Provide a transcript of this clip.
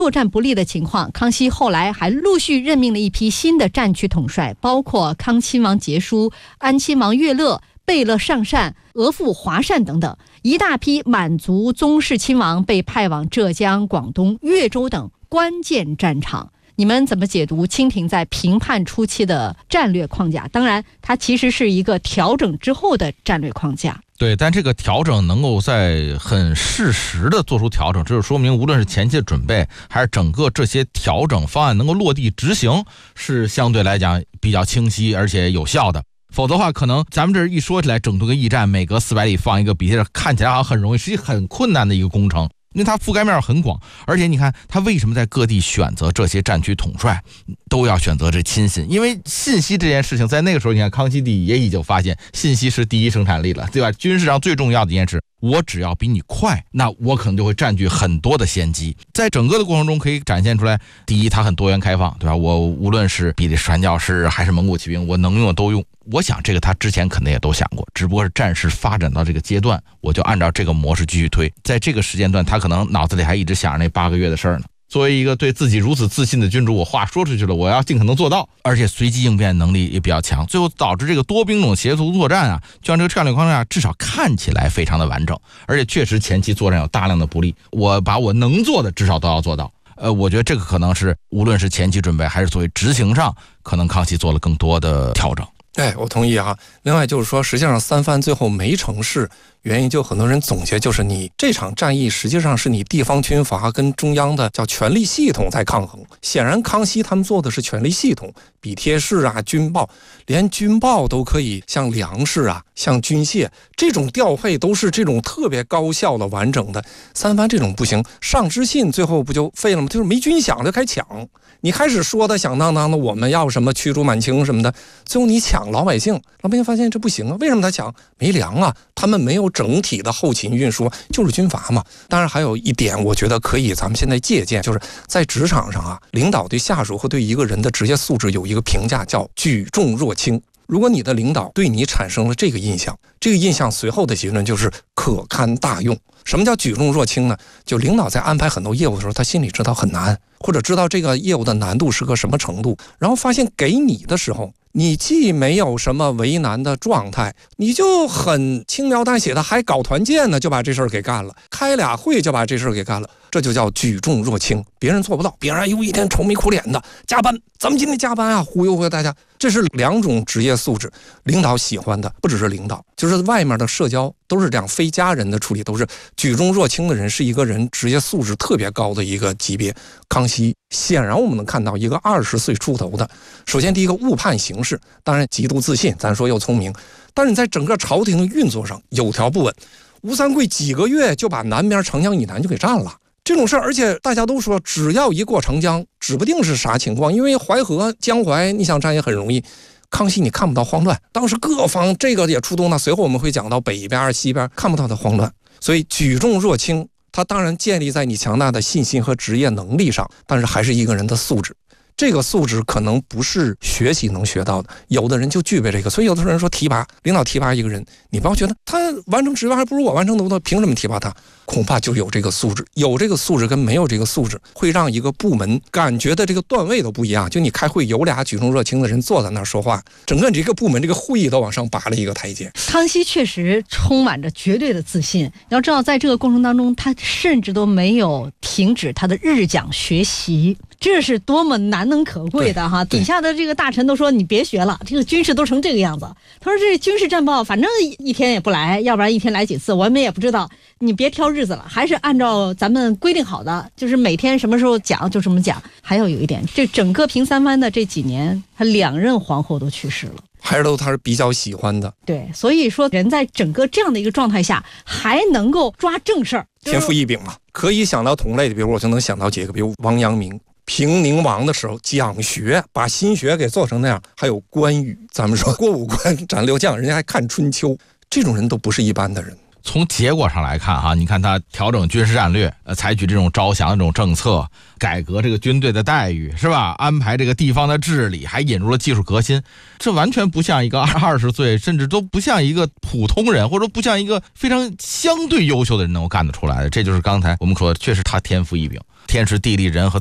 作战不利的情况，康熙后来还陆续任命了一批新的战区统帅，包括康亲王节书、安亲王岳乐、贝勒上善、额驸华善等等，一大批满族宗室亲王被派往浙江、广东、岳州等关键战场。你们怎么解读清廷在平叛初期的战略框架？当然，它其实是一个调整之后的战略框架。 对，但这个调整能够在很适时的做出调整，这就说明无论是前期的准备，还是整个这些调整方案能够落地执行，是相对来讲比较清晰而且有效的。否则的话，可能咱们这一说起来，整顿个驿站，每隔400里放一个，比这看起来好像很容易，实际很困难的一个工程。因为它覆盖面很广，而且你看它为什么在各地选择这些战区统帅，都要选择这亲信，因为信息这件事情在那个时候，你看康熙帝也已经发现信息是第一生产力了，对吧？军事上最重要的一件事，我只要比你快，那我可能就会占据很多的先机。在整个的过程中可以展现出来，第一，它很多元开放，对吧？我无论是比利时传教士还是蒙古骑兵，我能用的都用。我想这个他之前可能也都想过，只不过是战事发展到这个阶段，我就按照这个模式继续推。在这个时间段，他可能脑子里还一直想着那8个月的事儿呢。作为一个对自己如此自信的君主，我话说出去了，我要尽可能做到，而且随机应变能力也比较强，最后导致这个多兵种协同作战啊，就像这个战略框架至少看起来非常的完整，而且确实前期作战有大量的不利，我把我能做的至少都要做到。我觉得这个可能是无论是前期准备还是所谓执行上，可能康熙做了更多的调整。 哎，我同意啊。另外就是说，实际上三藩最后没成事，原因就很多人总结就是你这场战役实际上是你地方军阀跟中央的叫权力系统在抗衡。显然康熙他们做的是权力系统，笔帖式啊，军报，连军报都可以像粮食啊，像军械这种调配都是这种特别高效的完整的。三藩这种不行，上知信最后不就废了吗？就是没军饷就开抢。你开始说的响当当的我们要什么驱逐满清什么的，最后你抢老百姓，老百姓发现这不行啊，为什么他抢？没粮啊，他们没有整体的后勤运输，就是军阀嘛。当然还有一点我觉得可以咱们现在借鉴，就是在职场上啊，领导对下属和对一个人的职业素质有一个评价叫举重若轻。如果你的领导对你产生了这个印象，这个印象随后的结论就是可堪大用。什么叫举重若轻呢？就领导在安排很多业务的时候，他心里知道很难，或者知道这个业务的难度是个什么程度，然后发现给你的时候，你既没有什么为难的状态，你就很轻描淡写的还搞团建呢，就把这事儿给干了，开俩会就把这事儿给干了，这就叫举重若轻。别人做不到，别人一天愁眉苦脸的加班，咱们今天加班啊，忽悠大家。这是两种职业素质，领导喜欢的不只是领导，就是外面的社交都是这样，非家人的处理都是举重若轻的人，是一个人职业素质特别高的一个级别。康熙显然我们能看到一个20岁出头的，首先第一个误判形势，当然极度自信，咱说又聪明，但是你在整个朝廷的运作上有条不紊。吴三桂几个月就把南边长江以南就给占了。这种事儿，而且大家都说，只要一过长江，指不定是啥情况，因为淮河、江淮，你想占也很容易。康熙你看不到慌乱，当时各方这个也出动了，随后我们会讲到北边、西边看不到的慌乱，所以举重若轻，它当然建立在你强大的信心和职业能力上，但是还是一个人的素质。这个素质可能不是学习能学到的，有的人就具备这个。所以有的人说提拔，领导提拔一个人，你不要觉得他完成职位还不如我完成得多，凭什么提拔他？恐怕就有这个素质，有这个素质跟没有这个素质，会让一个部门感觉的这个段位都不一样。就你开会有俩举重若轻的人坐在那儿说话，整个这个部门这个会议都往上拔了一个台阶。 康熙确实充满着绝对的自信，要知道在这个过程当中，他甚至都没有停止他的日讲学习，这是多么难能可贵的哈！底下的这个大臣都说你别学了，这个军事都成这个样子。他说这军事战报反正一天也不来，要不然一天来几次，我们也不知道。你别挑日子了，还是按照咱们规定好的，就是每天什么时候讲就这么讲。还有一点，这整个平三藩的这几年，他2任皇后都去世了， 还是都他是比较喜欢的。 对，所以说人在整个这样的一个状态下，还能够抓正事儿， 天赋异禀嘛。可以想到同类的，比如我就能想到几个，比如王阳明。平宁王的时候讲学，把心学给做成那样，还有关羽，咱们说过五关斩六将，人家还看春秋，这种人都不是一般的人。 从结果上来看哈，你看他调整军事战略，采取这种招降的这种政策，改革这个军队的待遇，是吧？安排这个地方的治理，还引入了技术革新，这完全不像一个20岁，甚至都不像一个普通人，或者不像一个非常相对优秀的人能够干得出来的。这就是刚才我们说的，确实他天赋异禀。 天时地利人和